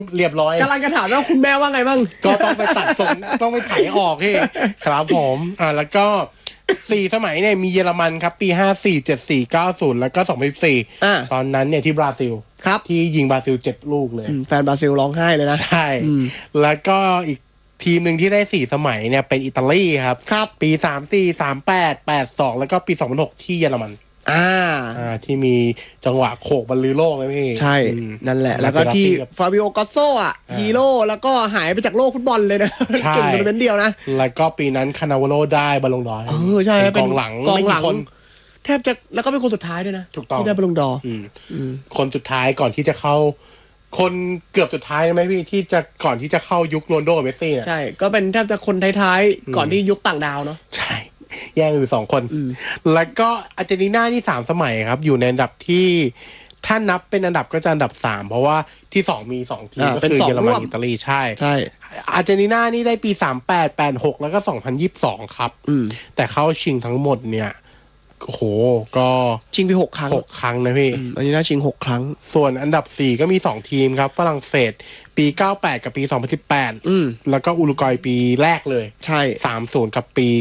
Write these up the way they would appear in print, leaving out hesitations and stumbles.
เรียบร้อยกำลังจะถามว่าคุณแม่ว่าไงบ้างก็ต้องไปตัดส่งต้องไปไถออกพี่ครับผมแล้วก็4 สมัยเนี่ยมีเยอรมันครับปี54 74 90แล้วก็2014ตอนนั้นเนี่ยที่บราซิลครับที่ยิงบราซิล7 ลูกเลยแฟนบราซิลร้องไห้เลยนะใช่แล้วก็อีกทีมหนึ่งที่ได้4 สมัยเนี่ยเป็นอิตาลีครับปี34 38 82แล้วก็ปี2006ที่เยอรมันที่มีจังหวะโขกบรรลือโลกเลยพี่ใช่นั่นแหละแล้วก็ที่ฟาบิโอกอสโซฮีโร่แล้วก็หายไปจากโลกฟุตบอลเลยนะเก่งเป็นเดียวนะแล้วก็ปีนั้นคานาวาโลได้บอลลงดอร์ใช่เป็นกองหลังไม่กี่คนแทบจะแล้วก็เป็นคนสุดท้ายด้วยนะถูกต้องที่ได้บอลลงดอร์คนสุดท้ายก่อนที่จะเข้าคนเกือบสุดท้ายไหมพี่ที่จะก่อนที่จะเข้ายุคโรนัลโดกับเมสซี่ใช่ก็เป็นแทบจะคนท้ายๆก่อนที่ยุคต่างดาวเนาะใช่แย่งอยู่2 คนแล้วก็อาร์เจนตินานี่3 สมัยครับอยู่ในอันดับที่ถ้านับเป็นอันดับก็จะอันดับ3เพราะว่าที่2มี2 ทีมก็คือเยอรมันอิตาลีใช่อาร์เจนตินานี่ได้ปี38 86แล้วก็2022ครับแต่เข้าชิงทั้งหมดเนี่ยโอ้โหก็ชิงไป6 ครั้ง 6 ครั้งนะพี่อันนี้น่าชิง6 ครั้งส่วนอันดับ4ก็มี2 ทีมครับฝรั่งเศสปี98กับปี2018แล้วก็อุรุกวัยปีแรกเลยใช่ 30กับปี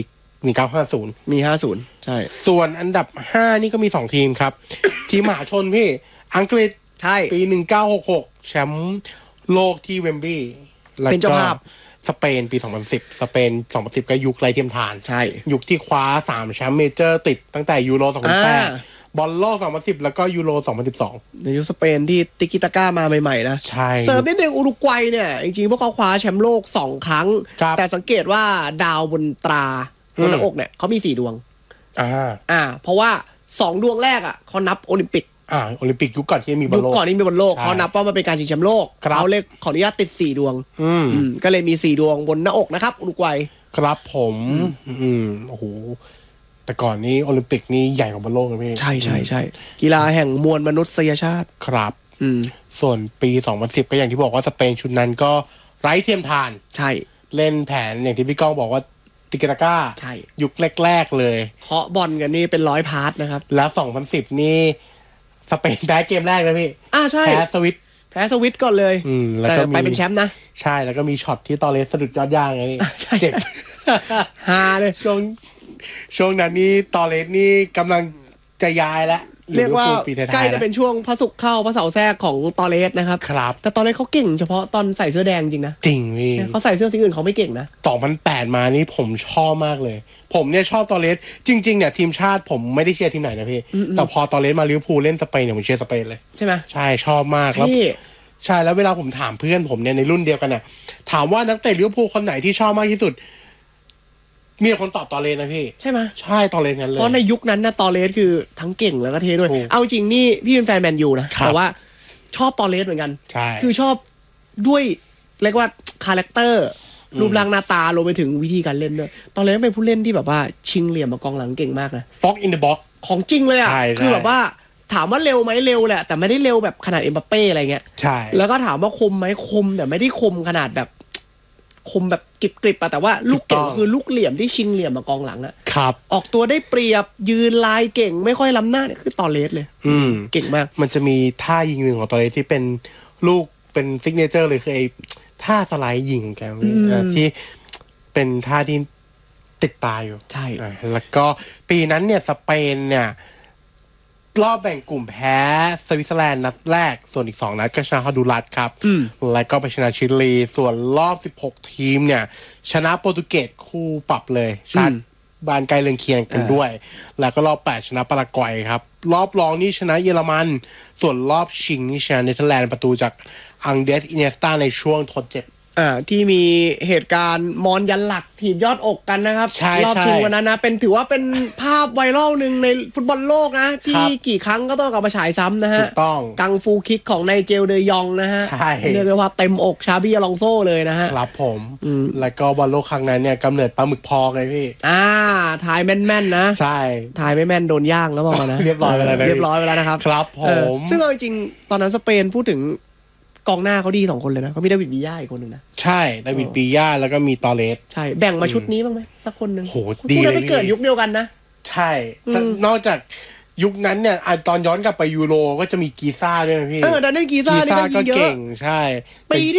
1950 มี50ใช่ส่วนอันดับ5นี่ก็มี2 ทีมครับ ทีมมหาชนพี่อังกฤษใช่ปี1966แชมป์โลกที่เวมบลีย์เป็นเจ้าภาพสเปนปี2010สเปน2010ก็ยุคไร้เทียมทานใช่ยุคที่คว้า3 แชมป์เมเจอร์ติดตั้งแต่ยูโร2008บอลโลก2010แล้วก็ยูโร2012 ในยุคสเปนที่ติกิตาก้ามาใหม่ๆนะใช่เสริมนิดนึงอุรุกวัยเนี่ยจริงๆพวกเขาคว้าแชมป์โลก2 ครั้งแต่สังเกตว่าดาวบนตราบนหน้าอกเนี่ยเขามี4 ดวงเพราะว่า2 ดวงแรกเขานับโอลิมปิกโอลิมปิกยุคก่อนที่มีบอลโลกยุคก่อนที่มีบอลโลกเขานับว่ามันเป็นการชิงแชมป์โลกเขาเลยขออนุญาตติด4 ดวงก็เลยมี4 ดวงบนหน้าอกนะครับอุรุกวัยครับผมโอ้โหแต่ก่อนนี้โอลิมปิกนี่ใหญ่กว่าบอลโลกเลยพี่ใช่ใช่ใช่กีฬาแห่งมวลมนุษยชาติครับส่วนปี2010ก็อย่างที่บอกว่าสเปนชุดนั้นก็ไร้เทียมทานใช่เล่นแผนอย่างที่พี่ก้องบอกว่าติกิตาก้าใช่ยุคแรกๆเลยเคาะบอลกันนี่เป็น100 พาร์ทนะครับแล้ว2010นี่สเปนแพ้เกมแรกเลยพี่ใช่แพ้สวิตก่อนเลยแล้วก็ไปเป็นแชมป์นะใช่แล้วก็มีช็อตที่ตอเลสสะดุดยอดย่างไงเจ็บฮาเลยช่วงนั้นนี่ตอเลสนี่กำลังจะย้ายแล้วเรียกว่าใกล้จะเป็นช่วงพระศุกร์เข้าพระเสาร์แทรกของตอเลสนะครับแต่ตอเลสเขาเก่งเฉพาะตอนใส่เสื้อแดงจริงนะจริงพี่เขาใส่เสื้อสีอื่นเขาไม่เก่งนะ 2008มานี่ผมชอบมากเลยผมเนี่ยชอบตอเลสจริงๆเนี่ยทีมชาติผมไม่ได้เชียร์ทีมไหนนะพี่แต่พอตอเลสมาลิเวอร์พูลเล่นสเปนเนี่ยผมเชียร์สเปนเลยใช่ไหมใช่ชอบมากแล้วใช่แล้วเวลาผมถามเพื่อนผมเนี่ยในรุ่นเดียวกันน่ะถามว่านักเตะลิเวอร์พูลคนไหนที่ชอบมากที่สุดมีคนตอบตอเลสนะพี่ใช่ไหมใช่ตอเลสนั้นเลยเพราะในยุคนั้นนะตอเลสคือทั้งเก่งแล้วก็เท่ด้วยเอาจริงนี่พี่เป็นแฟนแมนยูนะแต่ว่าชอบตอเลสเหมือนกันคือชอบด้วยเรียกว่าคาแรคเตอร์รูปร่างหน้าตารวมไปถึงวิธีการเล่นด้วยตอเลสเป็นผู้เล่นที่แบบว่าชิงเหลี่ยมมากองหลังเก่งมากนะฟ็อกอินเดอะบ็อกซ์ของจริงเลยคือแบบว่าถามว่าเร็วไหมเร็วแหละแต่ไม่ได้เร็วแบบขนาดเอ็มบัปเป้อะไรเงี้ยใช่แล้วก็ถามว่าคมไหมคมแต่ไม่ได้คมขนาดแบบคมแบบกริบๆแต่ว่าลูกเก่งคือลูกเหลี่ยมที่ชิงเหลี่ยมมากองหลังครับออกตัวได้เปรียบยืนลายเก่งไม่ค่อยล้ำหน้าเนี่ยคือตอเลสเลยเก่งมากมันจะมีท่ายิงหนึ่งของตอเลสที่เป็นลูกเป็นซิกเนเจอร์เลยคือไอ้ท่าสไลด์ยิงแกที่เป็นท่าที่ติดตาอยู่ใช่แล้วก็ปีนั้นเนี่ยสเปนเนี่ยรอบแบ่งกลุ่มแพ้สวิตเซอร์แลนด์นัดแรกส่วนอีก2 นัดก็ชนะฮอนดูรัสครับแล้วก็ไปชนะชิลีส่วนรอบ16 ทีมเนี่ยชนะโปรตุเกสคู่ปรับเลยชาติบ้านใกล้เรือนเคียงกันด้วยแล้วก็รอบ8ชนะปารากวัยครับรอบรองนี่ชนะเยอรมันส่วนรอบชิงนี่ชนะเนเธอร์แลนด์ประตูจากอังเดสอินเนสตาในช่วงทดเจ็บที่มีเหตุการณ์มอนยันหลักถีบยอดอกกันนะครับรอบชิงวันนั้นนะถือว่าเป็นภาพไวรัลหนึ่งในฟุตบอลโลกนะที่กี่ครั้งก็ต้องกลับมาฉายซ้ำนะฮะถูกต้องกังฟูคิกของไนเจลเดยองนะฮะเรียกว่าเต็มอกชาบี้อลองโซ่เลยนะฮะครับผมแล้วก็บอลโลกครั้งนั้นเนี่ยกำเนิดปลาหมึกพองเลยพี่ถ่ายแม่นๆนะใช่ถ่ายไม่แม่นโดนย่างแล้วบอกนะเรียบร้อยไปแล้วนะครับครับผมซึ่งเอาจริงตอนนั้นสเปนพูดถึงกองหน้าเขาดี2 คนเลยนะเขามีดาวิดบีย่าอีกคนนึงนะใช่ดาวิดบีย่าแล้วก็มีตอเลสใช่แบ่งมาชุดนี้บ้างไหมสักคนนึงโหดีเลยไม่เกิดยุคเดียวกันนะใช่นอกจากยุคนั้นเนี่ยตอนย้อนกลับไปยูโรก็จะมีกีซ่าด้วยนะพี่ดันเนลกีซ่านี่ก็เก่งใช่ปี